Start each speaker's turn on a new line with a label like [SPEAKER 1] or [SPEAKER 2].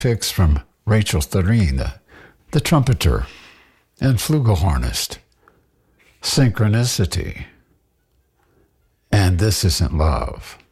[SPEAKER 1] picks from Rachel Therine, the trumpeter and flugelhornist, Synchronicity, and This Isn't Love.